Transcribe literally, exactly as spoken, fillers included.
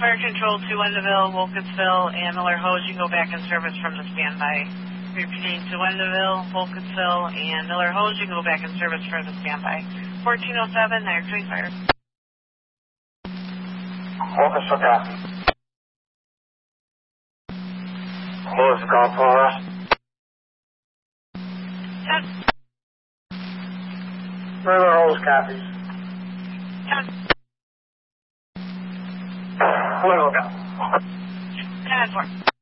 Fire Control to Wendaville, Wolcottsville, and Miller Hose. You can go back in service from the standby. Repeating to Wendaville, Wolcottsville, and Miller Hose. You can go back in service for the standby. fourteen oh seven, Niagara County Fire. Wolcottsville, copy. What was the call for us? Ten. Miller Hose copies. Ten. What was Ten four.